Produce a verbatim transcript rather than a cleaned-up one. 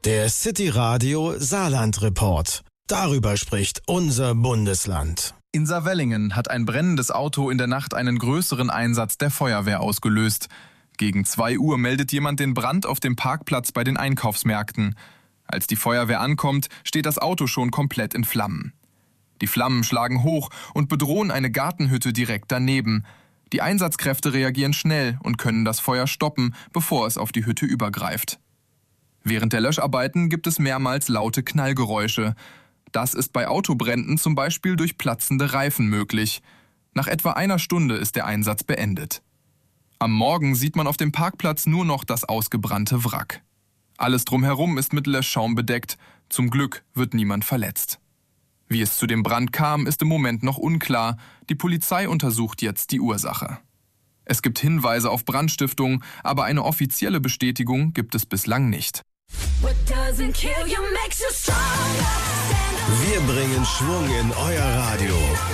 Der City Radio Saarland Report. Darüber spricht unser Bundesland. In Saarwellingen hat ein brennendes Auto in der Nacht einen größeren Einsatz der Feuerwehr ausgelöst. Gegen zwei Uhr meldet jemand den Brand auf dem Parkplatz bei den Einkaufsmärkten. Als die Feuerwehr ankommt, steht das Auto schon komplett in Flammen. Die Flammen schlagen hoch und bedrohen eine Gartenhütte direkt daneben. Die Einsatzkräfte reagieren schnell und können das Feuer stoppen, bevor es auf die Hütte übergreift. Während der Löscharbeiten gibt es mehrmals laute Knallgeräusche. Das ist bei Autobränden zum Beispiel durch platzende Reifen möglich. Nach etwa einer Stunde ist der Einsatz beendet. Am Morgen sieht man auf dem Parkplatz nur noch das ausgebrannte Wrack. Alles drumherum ist mit Löschschaum bedeckt. Zum Glück wird niemand verletzt. Wie es zu dem Brand kam, ist im Moment noch unklar. Die Polizei untersucht jetzt die Ursache. Es gibt Hinweise auf Brandstiftung, aber eine offizielle Bestätigung gibt es bislang nicht. Wir bringen Schwung in euer Radio.